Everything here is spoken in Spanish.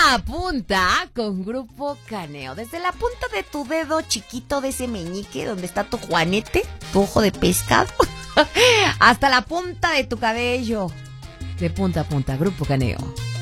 a punta con Grupo Caneo. Desde la punta de tu dedo chiquito de ese meñique donde está tu juanete, tu ojo de pescado, hasta la punta de tu cabello. De punta a punta, Grupo Caneo.